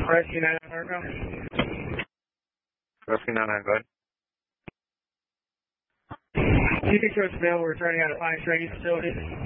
Rescue 9 Marco. Rescue 99, go ahead. You can show us available returning out of Pine Training Facility.